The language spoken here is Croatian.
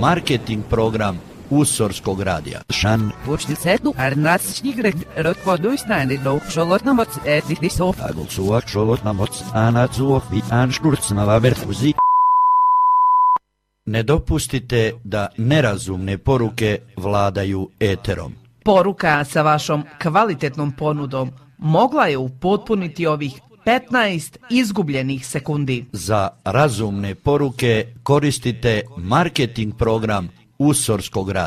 marketing program Usorskog radija. Šan. Počti sednu, arnatsnigret, rotvoduisnani do šolotnamoc etisov. Agulsuak šolotnamoc, anacuov i anškurcnava verfuzi. Ne dopustite da nerazumne poruke vladaju eterom. Poruka sa vašom kvalitetnom ponudom mogla je upotpuniti ovih 15 izgubljenih sekundi. Za razumne poruke koristite marketing program Usorskog radija.